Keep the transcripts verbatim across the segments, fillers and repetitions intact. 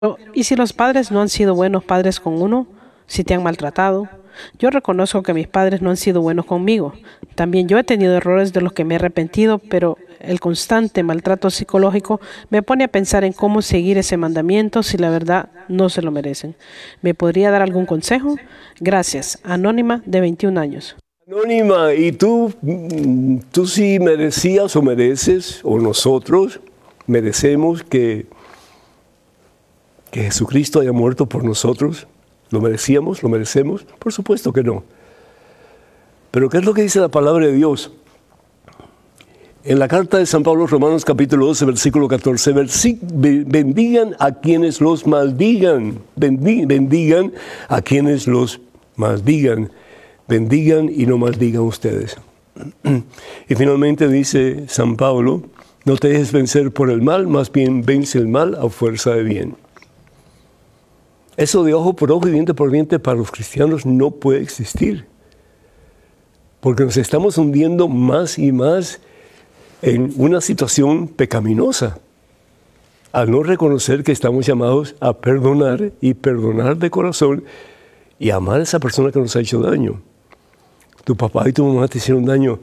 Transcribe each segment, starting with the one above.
¿Y si los padres no han sido buenos padres con uno? ¿Si te han maltratado? Yo reconozco que mis padres no han sido buenos conmigo. También yo he tenido errores de los que me he arrepentido, pero el constante maltrato psicológico me pone a pensar en cómo seguir ese mandamiento si la verdad no se lo merecen. ¿Me podría dar algún consejo? Gracias. Anónima, de veintiún años. Anónima, ¿y tú, tú sí merecías o mereces, o nosotros merecemos que, que Jesucristo haya muerto por nosotros? ¿Lo merecíamos? ¿Lo merecemos? Por supuesto que no. Pero ¿qué es lo que dice la palabra de Dios? En la carta de San Pablo, Romanos capítulo doce, versículo catorce, versi- bendigan a quienes los maldigan, Bendi- bendigan a quienes los maldigan, bendigan y no maldigan ustedes. Y finalmente dice San Pablo, no te dejes vencer por el mal, más bien vence el mal a fuerza de bien. Eso de ojo por ojo y diente por diente para los cristianos no puede existir, porque nos estamos hundiendo más y más en una situación pecaminosa, al no reconocer que estamos llamados a perdonar y perdonar de corazón y amar a esa persona que nos ha hecho daño. Tu papá y tu mamá te hicieron daño.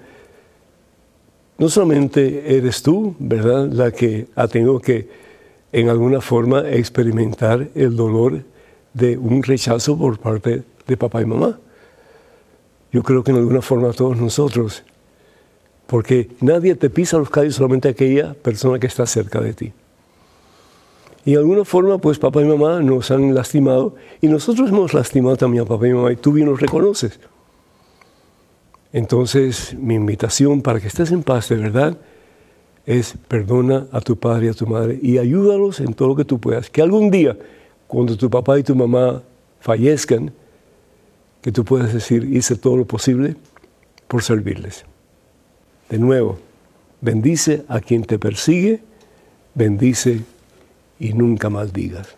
No solamente eres tú, ¿verdad?, la que ha tenido que, en alguna forma, experimentar el dolor de un rechazo por parte de papá y mamá. Yo creo que en alguna forma todos nosotros, porque nadie te pisa los callos, solamente aquella persona que está cerca de ti. Y de alguna forma, pues papá y mamá nos han lastimado, y nosotros hemos lastimado también a papá y mamá, y tú bien los reconoces. Entonces, mi invitación para que estés en paz de verdad es perdona a tu padre y a tu madre y ayúdalos en todo lo que tú puedas. Que algún día, cuando tu papá y tu mamá fallezcan, que tú puedas decir, hice todo lo posible por servirles. De nuevo, bendice a quien te persigue, bendice y nunca maldigas.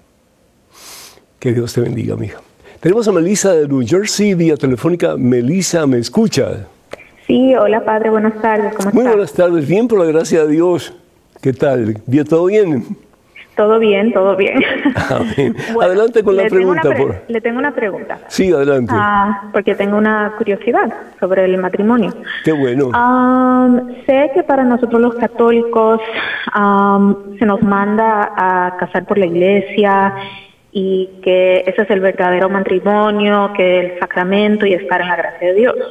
Que Dios te bendiga, mija. Tenemos a Melissa de New Jersey, vía telefónica. Melissa, ¿me escucha? Sí, hola padre, buenas tardes, ¿cómo Muy está? buenas tardes, bien, por la gracia de Dios. ¿Qué tal? ¿Bien, todo bien? Todo bien, todo bien. Amén. Bueno, Adelante con la le tengo pregunta. una pre- por... Le tengo una pregunta. Sí, adelante. Ah, porque tengo una curiosidad sobre el matrimonio. Qué bueno. Am, sé que para nosotros los católicos am, se nos manda a casar por la iglesia y que ese es el verdadero matrimonio, que el sacramento y estar en la gracia de Dios.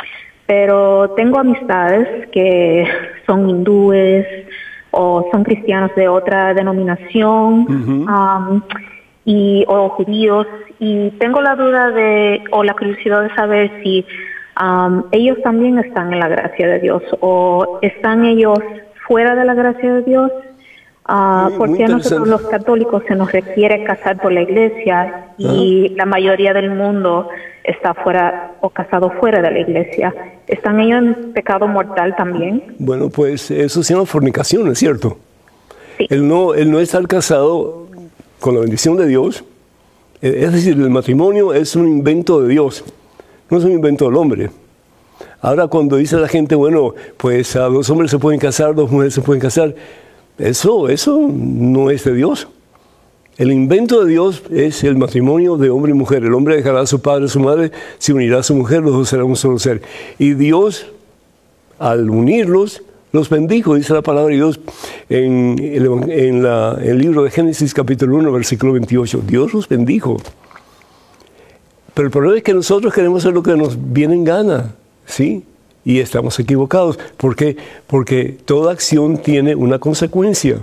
Pero tengo amistades que son hindúes o son cristianos de otra denominación, Ujú. um, y, o judíos, y tengo la duda de, o la curiosidad de saber si um, ellos también están en la gracia de Dios, o están ellos fuera de la gracia de Dios. Uh, Muy- ¿Por muy qué a nosotros interesante. los católicos se nos requiere casar por la iglesia y la mayoría del mundo está fuera o casado fuera de la iglesia? ¿Están ellos en pecado mortal también? Bueno, pues eso se llama fornicación, ¿es cierto? Sí. El no, el no estar casado con la bendición de Dios, eh, es decir, el matrimonio es un invento de Dios, no es un invento del hombre. Ahora cuando dice la gente, bueno, pues a dos hombres se pueden casar, dos mujeres se pueden casar, eso, eso no es de Dios. El invento de Dios es el matrimonio de hombre y mujer. El hombre dejará a su padre y a su madre, se unirá a su mujer, los dos serán un solo ser. Y Dios, al unirlos, los bendijo, dice la palabra de Dios en el, en la, el libro de Génesis capítulo uno, versículo veintiocho. Dios los bendijo. Pero el problema es que nosotros queremos hacer lo que nos viene en gana, ¿sí? Y estamos equivocados. ¿Por qué? Porque toda acción tiene una consecuencia.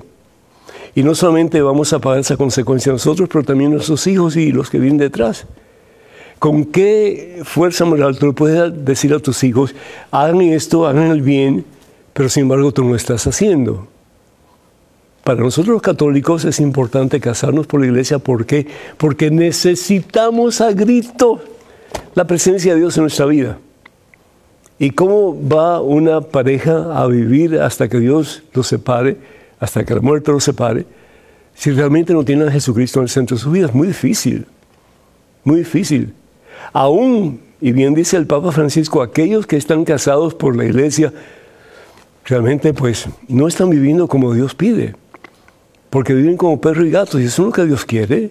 Y no solamente vamos a pagar esa consecuencia nosotros, pero también nuestros hijos y los que vienen detrás. ¿Con qué fuerza moral tú le puedes decir a tus hijos, hagan esto, hagan el bien, pero sin embargo tú no lo estás haciendo? Para nosotros los católicos es importante casarnos por la iglesia. ¿Por qué? Porque necesitamos a grito la presencia de Dios en nuestra vida. ¿Y cómo va una pareja a vivir hasta que Dios los separe, hasta que la muerte los separe, si realmente no tienen a Jesucristo en el centro de su vida? Es muy difícil, muy difícil. Aún, y bien dice el Papa Francisco, aquellos que están casados por la iglesia, realmente pues no están viviendo como Dios pide. porque viven como perros y gatos, y eso es lo que Dios quiere.